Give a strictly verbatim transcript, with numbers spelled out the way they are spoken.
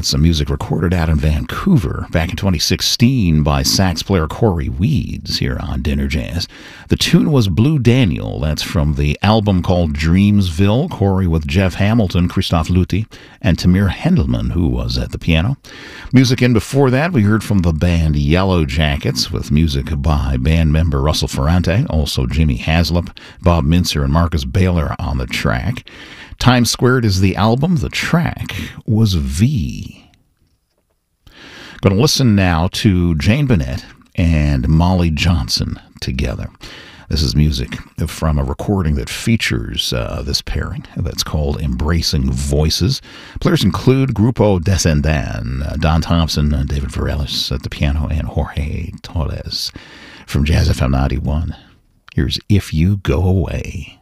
That's some music recorded out in Vancouver back in twenty sixteen by sax player Corey Weeds here on Dinner Jazz. The tune was Blue Daniel. That's from the album called Dreamsville. Corey with Jeff Hamilton, Christoph Luthi, and Tamir Hendelman, who was at the piano. Music in before that, we heard from the band Yellow Jackets with music by band member Russell Ferrante, also Jimmy Haslip, Bob Mintzer, and Marcus Baylor on the track. Time Squared is the album. The track was V. Going to listen now to Jane Bennett and Molly Johnson together. This is music from a recording that features uh, this pairing that's called Embracing Voices. Players include Grupo Descendan, uh, Don Thompson, uh, David Varelis at the piano, and Jorge Torres from Jazz F M ninety-one. Here's If You Go Away.